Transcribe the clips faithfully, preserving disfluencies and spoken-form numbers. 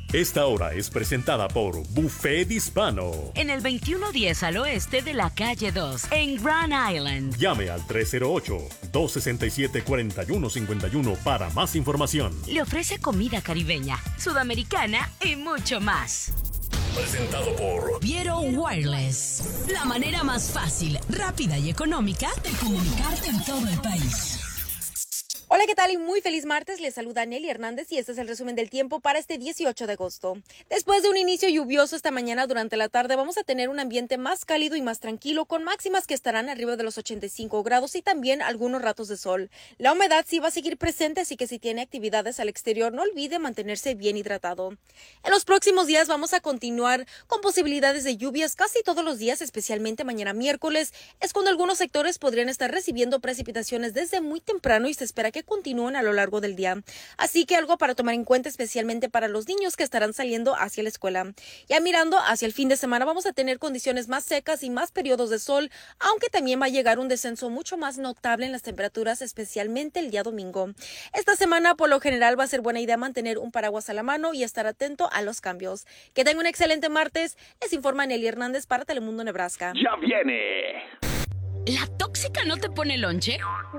Esta hora es presentada por Buffet Hispano. En el veintiuno diez al oeste de la calle dos, en Grand Island. Llame al tres cero ocho, dos seis siete, cuatro uno cinco uno para más información. Le ofrece comida caribeña, sudamericana y mucho más. Presentado por Viero Wireless. La manera más fácil, rápida y económica de comunicarte en todo el país. Hola, ¿qué tal? Y muy feliz martes. Les saluda Nelly Hernández y este es el resumen del tiempo para este dieciocho de agosto. Después de un inicio lluvioso esta mañana durante la tarde, vamos a tener un ambiente más cálido y más tranquilo, con máximas que estarán arriba de los ochenta y cinco grados y también algunos ratos de sol. La humedad sí va a seguir presente, así que si tiene actividades al exterior, no olvide mantenerse bien hidratado. En los próximos días vamos a continuar con posibilidades de lluvias casi todos los días, especialmente mañana miércoles. Es cuando algunos sectores podrían estar recibiendo precipitaciones desde muy temprano y se espera que continúen a lo largo del día. Así que algo para tomar en cuenta, especialmente para los niños que estarán saliendo hacia la escuela. Ya mirando hacia el fin de semana, vamos a tener condiciones más secas y más periodos de sol, aunque también va a llegar un descenso mucho más notable en las temperaturas, especialmente el día domingo. Esta semana, por lo general, va a ser buena idea mantener un paraguas a la mano y estar atento a los cambios. Que tengan un excelente martes. Les informa Nelly Hernández para Telemundo Nebraska. ¡Ya viene! ¿La tóxica no te pone lonche?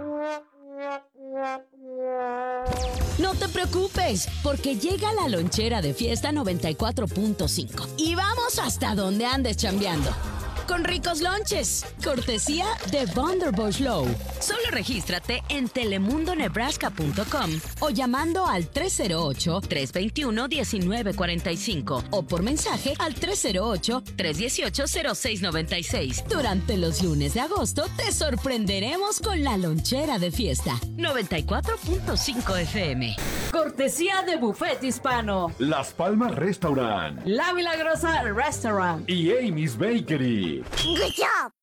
No te preocupes, porque llega la lonchera de Fiesta noventa y cuatro punto cinco y vamos hasta donde andes chambeando. Con ricos lonches, cortesía de Vanderbush Low. Solo regístrate en telemundo nebraska punto com o llamando al tres cero ocho, tres dos uno, uno nueve cuatro cinco o por mensaje al tres cero ocho, tres uno ocho, cero seis nueve seis. Durante los lunes de agosto te sorprenderemos con la lonchera de Fiesta noventa y cuatro punto cinco F M. Cortesía de Buffet Hispano, Las Palmas Restaurant La Milagrosa Restaurant y Amy's Bakery. Good job.